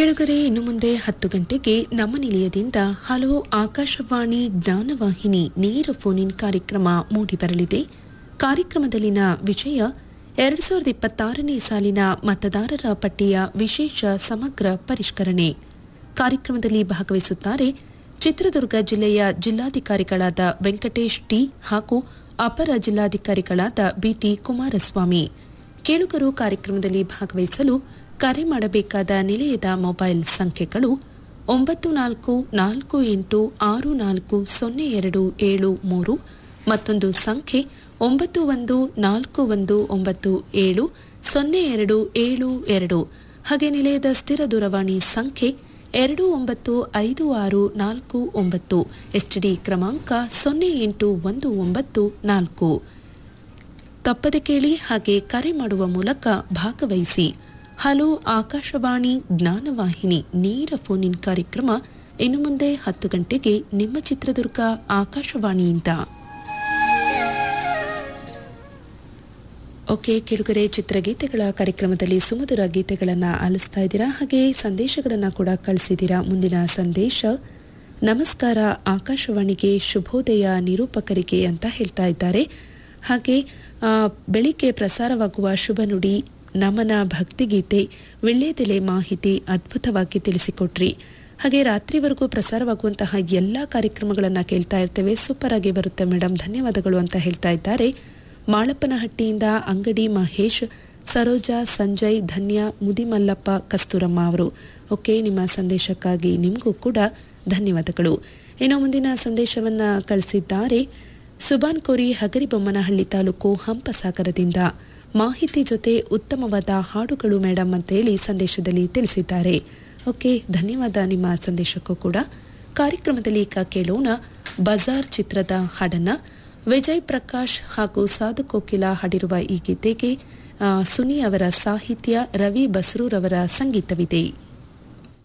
ಕೆಳಗರೆ ಇನ್ನು ಮುಂದೆ 10 ಗಂಟೆಗೆ ನಮ್ಮ ನಿಲಯದಿಂದ ಹಲವು ಆಕಾಶವಾಣಿ ಜ್ಞಾನವಾಹಿನಿ ನೇರ ಫೋನ್ ಇನ್ ಕಾರ್ಯಕ್ರಮ ಮೂಡಿಬರಲಿದೆ. ಕಾರ್ಯಕ್ರಮದಲ್ಲಿನ ವಿಷಯ 2026ನೇ ಸಾಲಿನ ಮತದಾರರ ಪಟ್ಟಿಯ ವಿಶೇಷ ಸಮಗ್ರ ಪರಿಷ್ಕರಣೆ. ಕಾರ್ಯಕ್ರಮದಲ್ಲಿ ಭಾಗವಹಿಸುತ್ತಾರೆ ಚಿತ್ರದುರ್ಗ ಜಿಲ್ಲೆಯ ಜಿಲ್ಲಾಧಿಕಾರಿಗಳಾದ ವೆಂಕಟೇಶ್ ಟಿ ಹಾಗೂ ಅಪರ ಜಿಲ್ಲಾಧಿಕಾರಿಗಳಾದ ಬಿಟಿ ಕುಮಾರಸ್ವಾಮಿ. ಕೇಳುಗರು ಕಾರ್ಯಕ್ರಮದಲ್ಲಿ ಭಾಗವಹಿಸಲು ಕರೆ ಮಾಡಬೇಕಾದ ನಿಲಯದ ಮೊಬೈಲ್ ಸಂಖ್ಯೆಗಳು 9448640273 ಮತ್ತೊಂದು ಸಂಖ್ಯೆ 9141970272 ಹಾಗೆ ನಿಲಯದ ಸ್ಥಿರ ದೂರವಾಣಿ ಸಂಖ್ಯೆ 295649 ಎಸ್ಟಿಡಿ ಕ್ರಮಾಂಕ 08194. ತಪ್ಪದೆ ಕೇಳಿ ಹಾಗೆ ಕರೆ ಮಾಡುವ ಮೂಲಕ ಭಾಗವಹಿಸಿ. ಹಲೋ ಆಕಾಶವಾಣಿ ಜ್ಞಾನವಾಹಿನಿ ನೇರ ಫೋನ್ ಇನ್ ಕಾರ್ಯಕ್ರಮ ಇನ್ನು ಮುಂದೆ 10 ಗಂಟೆಗೆ ನಿಮ್ಮ ಚಿತ್ರದುರ್ಗ ಆಕಾಶವಾಣಿಯಿಂದ. ಓಕೆ ಕೆಳಗರೆ ಚಿತ್ರಗೀತೆಗಳ ಕಾರ್ಯಕ್ರಮದಲ್ಲಿ ಸುಮಧುರ ಗೀತೆಗಳನ್ನು ಆಲಿಸ್ತಾ ಇದ್ದೀರಾ, ಹಾಗೆ ಸಂದೇಶಗಳನ್ನು ಕೂಡ ಕಳಿಸಿದ್ದೀರಾ. ಮುಂದಿನ ಸಂದೇಶ, ನಮಸ್ಕಾರ ಆಕಾಶವಾಣಿಗೆ ಶುಭೋದಯ ನಿರೂಪಕರಿಗೆ ಅಂತ ಹೇಳ್ತಾ ಇದ್ದಾರೆ. ಹಾಗೆ ಬೆಳಿಗ್ಗೆ ಪ್ರಸಾರವಾಗುವ ಶುಭ ನುಡಿ, ನಮನ, ಭಕ್ತಿಗೀತೆ, ವಿಳ್ಯದೆಲೆ ಮಾಹಿತಿ ಅದ್ಭುತವಾಗಿ ತಿಳಿಸಿಕೊಟ್ರಿ. ಹಾಗೆ ರಾತ್ರಿವರೆಗೂ ಪ್ರಸಾರವಾಗುವಂತಹ ಎಲ್ಲ ಕಾರ್ಯಕ್ರಮಗಳನ್ನು ಕೇಳ್ತಾ ಇರ್ತೇವೆ, ಸೂಪರ್ ಆಗಿ ಬರುತ್ತೆ ಮೇಡಮ್, ಧನ್ಯವಾದಗಳು ಅಂತ ಹೇಳ್ತಾ ಇದ್ದಾರೆ. ಮಾಳಪ್ಪನಹಟ್ಟಿಯಿಂದ ಅಂಗಡಿ ಮಹೇಶ್, ಸರೋಜಾ, ಸಂಜಯ್, ಧನ್ಯ, ಮುದಿಮಲ್ಲಪ್ಪ, ಕಸ್ತೂರಮ್ಮ ಅವರು. ಓಕೆ, ನಿಮ್ಮ ಸಂದೇಶಕ್ಕಾಗಿ ನಿಮಗೂ ಕೂಡ ಧನ್ಯವಾದಗಳು. ಇನ್ನು ಮುಂದಿನ ಸಂದೇಶವನ್ನು ಕಳಿಸಿದ್ದಾರೆ ಸುಬಾನ್ ಕೋರಿ, ಹಗರಿಬೊಮ್ಮನಹಳ್ಳಿ ತಾಲೂಕು, ಹಂಪಸಾಗರದಿಂದ. ಮಾಹಿತಿ ಜೊತೆ ಉತ್ತಮವಾದ ಹಾಡುಗಳು ಮೇಡಮ್ ಅಂತೇಳಿ ಸಂದೇಶದಲ್ಲಿ ತಿಳಿಸಿದ್ದಾರೆ. ಓಕೆ, ಧನ್ಯವಾದ ನಿಮ್ಮ ಸಂದೇಶಕ್ಕೂ ಕೂಡ. ಕಾರ್ಯಕ್ರಮದಲ್ಲಿ ಈಗ ಕೇಳೋಣ ಬಜಾರ್ ಚಿತ್ರದ ಹಾಡನ್ನ. ವಿಜಯ್ ಪ್ರಕಾಶ್ ಹಾಗೂ ಸಾಧು ಕೋಕಿಲ ಹಾಡಿರುವ ಈ ಗೀತೆಗೆ ಸುನಿ ಅವರ ಸಾಹಿತ್ಯ, ರವಿ ಬಸ್ರೂರವರ ಸಂಗೀತವಿದೆ.